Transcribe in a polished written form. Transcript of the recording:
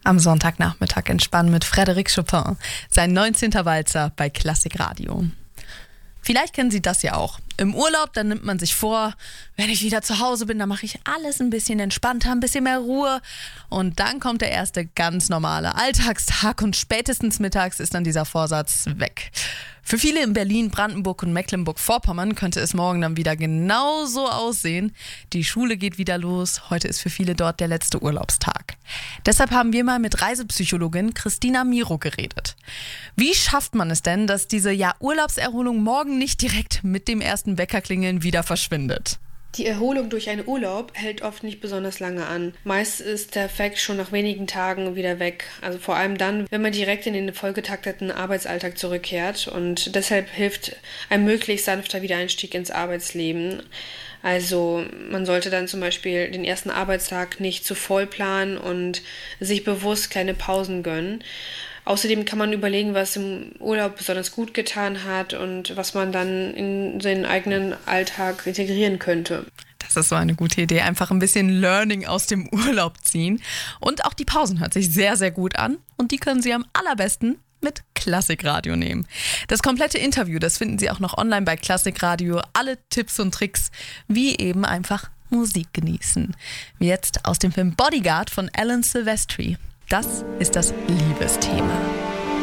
Am Sonntagnachmittag entspannen mit Frédéric Chopin, sein 19. Walzer bei Klassik Radio. Vielleicht kennen Sie das ja auch. Im Urlaub, dann nimmt man sich vor, wenn ich wieder zu Hause bin, dann mache ich alles ein bisschen entspannter, ein bisschen mehr Ruhe. Und dann kommt der erste ganz normale Alltagstag und spätestens mittags ist dann dieser Vorsatz weg. Für viele in Berlin, Brandenburg und Mecklenburg-Vorpommern könnte es morgen dann wieder genauso aussehen. Die Schule geht wieder los. Heute ist für viele dort der letzte Urlaubstag. Deshalb haben wir mal mit Reisepsychologin Christina Miro geredet. Wie schafft man es denn, dass diese Urlaubserholung morgen nicht direkt mit dem ersten Weckerklingeln wieder verschwindet? Die Erholung durch einen Urlaub hält oft nicht besonders lange an. Meist ist der Effekt schon nach wenigen Tagen wieder weg. Also vor allem dann, wenn man direkt in den vollgetakteten Arbeitsalltag zurückkehrt. Und deshalb hilft ein möglichst sanfter Wiedereinstieg ins Arbeitsleben. Also man sollte dann zum Beispiel den ersten Arbeitstag nicht zu voll planen und sich bewusst kleine Pausen gönnen. Außerdem kann man überlegen, was im Urlaub besonders gut getan hat und was man dann in seinen eigenen Alltag integrieren könnte. Das ist so eine gute Idee. Einfach ein bisschen Learning aus dem Urlaub ziehen. Und auch die Pausen hört sich sehr, sehr gut an. Und die können Sie am allerbesten mit Klassik Radio nehmen. Das komplette Interview, das finden Sie auch noch online bei Klassik Radio. Alle Tipps und Tricks, wie eben einfach Musik genießen. Wie jetzt aus dem Film Bodyguard von Alan Silvestri. Das ist das Liebesthema.